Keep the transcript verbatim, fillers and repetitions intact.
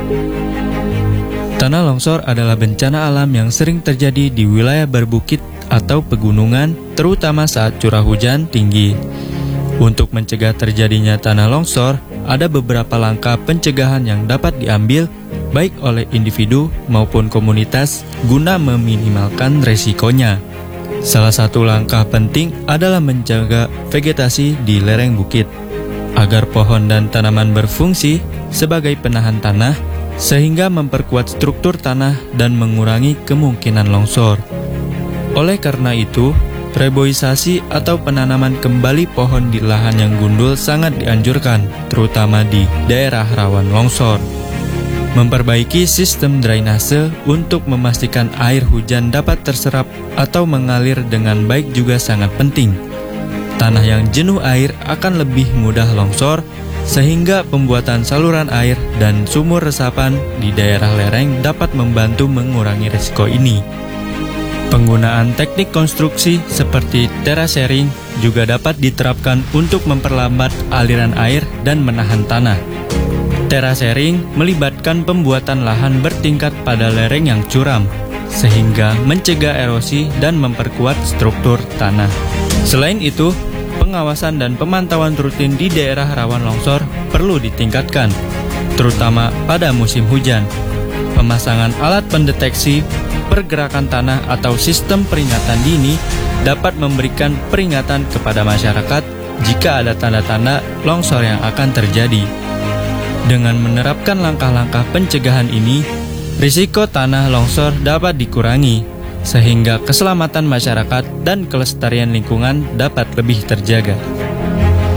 Tanah longsor adalah bencana alam yang sering terjadi di wilayah berbukit atau pegunungan, terutama saat curah hujan tinggi. Untuk mencegah terjadinya tanah longsor, ada beberapa langkah pencegahan yang dapat diambil baik oleh individu maupun komunitas guna meminimalkan resikonya. Salah satu langkah penting adalah menjaga vegetasi di lereng bukit, agar pohon dan tanaman berfungsi sebagai penahan tanah, sehingga memperkuat struktur tanah dan mengurangi kemungkinan longsor. Oleh karena itu, reboisasi atau penanaman kembali pohon di lahan yang gundul sangat dianjurkan, terutama di daerah rawan longsor. Memperbaiki sistem drainase untuk memastikan air hujan dapat terserap atau mengalir dengan baik juga sangat penting. Tanah yang jenuh air akan lebih mudah longsor, sehingga pembuatan saluran air dan sumur resapan di daerah lereng dapat membantu mengurangi risiko ini. Penggunaan teknik konstruksi seperti terasering juga dapat diterapkan untuk memperlambat aliran air dan menahan tanah. Terasering melibatkan pembuatan lahan bertingkat pada lereng yang curam, sehingga mencegah erosi dan memperkuat struktur tanah. Selain itu, pengawasan dan pemantauan rutin di daerah rawan longsor perlu ditingkatkan, terutama pada musim hujan. Pemasangan alat pendeteksi pergerakan tanah atau sistem peringatan dini dapat memberikan peringatan kepada masyarakat jika ada tanda-tanda longsor yang akan terjadi. Dengan menerapkan langkah-langkah pencegahan ini, risiko tanah longsor dapat dikurangi, sehingga keselamatan masyarakat dan kelestarian lingkungan dapat lebih terjaga.